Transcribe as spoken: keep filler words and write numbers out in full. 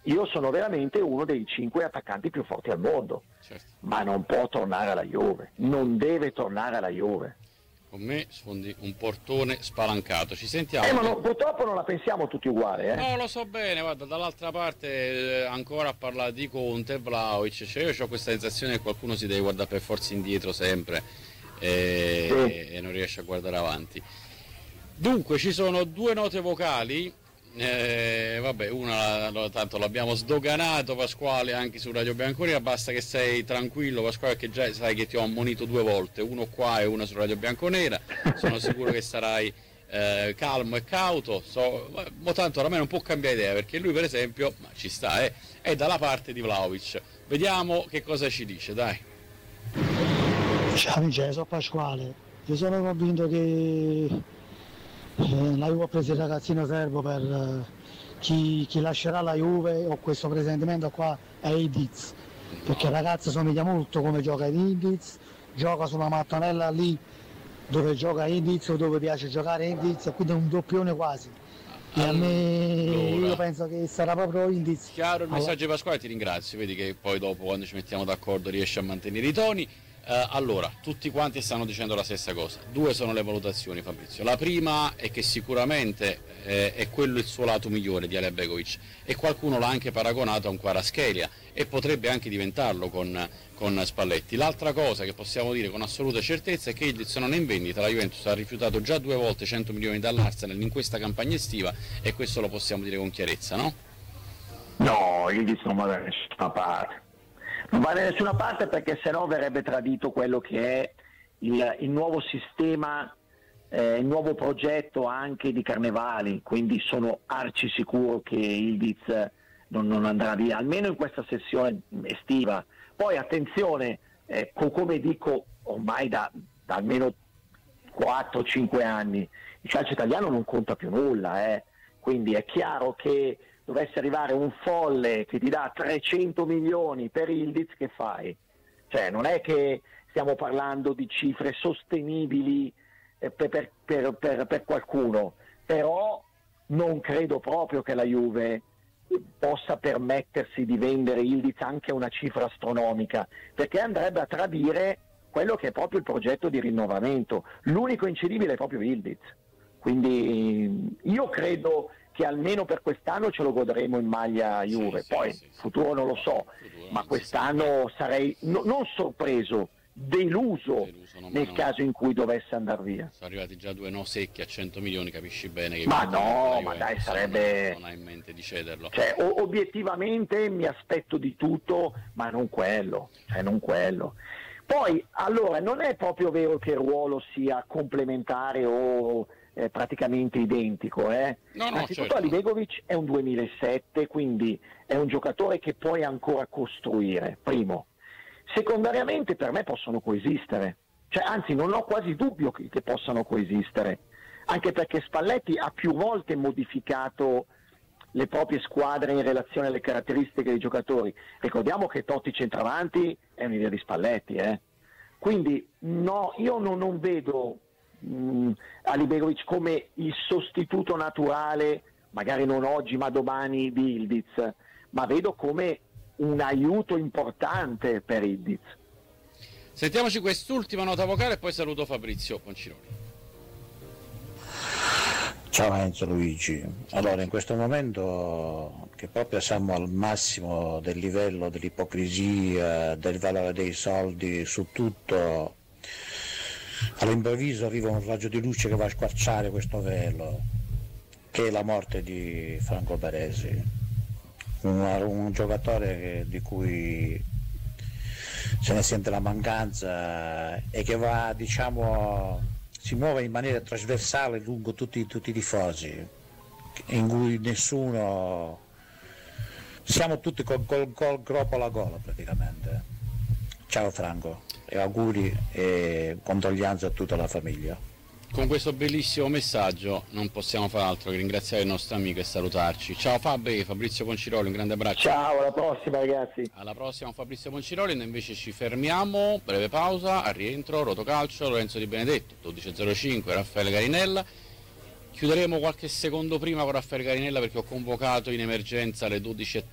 io sono veramente uno dei cinque attaccanti più forti al mondo, certo. Ma non può tornare alla Juve, non deve tornare alla Juve. Con me sfondi un portone spalancato. Ci sentiamo. Eh, ma no, purtroppo non la pensiamo tutti uguali, eh? No, lo so bene, guarda, dall'altra parte eh, ancora a parlare di Conte, Vlahovic, cioè io ho questa sensazione che qualcuno si deve guardare per forza indietro sempre e, Sì. e non riesce a guardare avanti. Dunque ci sono due note vocali, eh, vabbè, una tanto l'abbiamo sdoganato, Pasquale, anche su Radio Bianconera, basta che sei tranquillo, Pasquale, che già sai che ti ho ammonito due volte, uno qua e una su Radio Bianconera, sono sicuro che sarai eh, calmo e cauto, so, ma tanto oramai non può cambiare idea, perché lui per esempio, ma ci sta, eh, è dalla parte di Vlahovic. Vediamo che cosa ci dice, dai. Ciao amici, sono Pasquale, io sono convinto che Eh, la Juve ha preso il ragazzino serbo per eh, chi, chi lascerà la Juve o questo presentimento qua è Indiz, perché il ragazzo somiglia molto come gioca Indiz, gioca sulla mattonella lì dove gioca Indiz o dove piace giocare Indiz, quindi è un doppione quasi. E a me Allora, io penso che sarà proprio Indiz. chiaro il messaggio di Pasquale, ti ringrazio, vedi che poi dopo quando ci mettiamo d'accordo riesci a mantenere i toni. Uh, allora, tutti quanti stanno dicendo la stessa cosa. Due sono le valutazioni, Fabrizio. La prima è che sicuramente eh, è quello il suo lato migliore di Aliabegovic e qualcuno l'ha anche paragonato a un Kvaratskhelia e potrebbe anche diventarlo con, con Spalletti. L'altra cosa che possiamo dire con assoluta certezza è che Ildiz non è in vendita, la Juventus ha rifiutato già due volte cento milioni dall'Arsenal in questa campagna estiva e questo lo possiamo dire con chiarezza, no? No, Ildiz non va da nessuna parte. Non va da nessuna parte perché sennò verrebbe tradito quello che è il, il nuovo sistema, eh, il nuovo progetto anche di Carnevali, quindi sono arci sicuro che Ildiz non, non andrà via, almeno in questa sessione estiva. Poi attenzione, eh, come dico ormai da, da almeno quattro cinque anni, il calcio italiano non conta più nulla, eh. Quindi è chiaro che dovesse arrivare un folle che ti dà trecento milioni per Ildiz, che fai? Cioè non è che stiamo parlando di cifre sostenibili eh, per, per, per, per, per qualcuno, però non credo proprio che la Juve possa permettersi di vendere Ildiz anche a una cifra astronomica, perché andrebbe a tradire quello che è proprio il progetto di rinnovamento. L'unico incedibile è proprio Ildiz, quindi io credo che almeno per quest'anno ce lo godremo in maglia Juve, sì, poi sì, sì, futuro non lo so, futuro, ma sì, quest'anno sì. sarei no, non sorpreso, deluso, Deluso, no, nel no. caso in cui dovesse andare via. Sono arrivati già due no secchi a cento milioni, capisci bene che Ma evidentemente no, la ma Juventus dai, sarebbe- non ha in mente di cederlo. Cioè, o- obiettivamente mi aspetto di tutto, ma non quello, cioè non quello. Poi, allora, non è proprio vero che il ruolo sia complementare o eh, praticamente identico, eh. No, no, Innanzitutto certo. Alibegovic è un duemilasette, quindi è un giocatore che puoi ancora costruire, primo. Secondariamente per me possono coesistere, cioè, anzi non ho quasi dubbio che, che possano coesistere, anche perché Spalletti ha più volte modificato le proprie squadre in relazione alle caratteristiche dei giocatori. Ricordiamo che Totti centravanti è un'idea di Spalletti, eh? Quindi no, io non, non vedo mh, Alibegovic come il sostituto naturale, magari non oggi ma domani, di Ildiz, ma vedo come un aiuto importante per Ildiz. Sentiamoci quest'ultima nota vocale e poi saluto Fabrizio Conciroli. Ciao Enzo Luigi, allora in questo momento che proprio siamo al massimo del livello dell'ipocrisia, del valore dei soldi, su tutto, all'improvviso arriva un raggio di luce che va a squarciare questo velo, che è la morte di Franco Baresi, un, un giocatore che, di cui se ne sente la mancanza e che va, diciamo, si muove in maniera trasversale lungo tutti, tutti i tifosi, in cui nessuno, siamo tutti col, col, col groppo alla gola praticamente. Ciao Franco e auguri e condoglianze a tutta la famiglia. Con questo bellissimo messaggio non possiamo fare altro che ringraziare il nostro amico e salutarci. Ciao Fabri, Fabrizio Conciroli, un grande abbraccio. Ciao, alla prossima ragazzi. Alla prossima Fabrizio Conciroli, noi invece ci fermiamo, breve pausa, al rientro Rotocalcio, Lorenzo Di Benedetto, dodici e zero cinque, Raffaele Garinella. Chiuderemo qualche secondo prima con Raffaele Garinella perché ho convocato in emergenza alle dodici e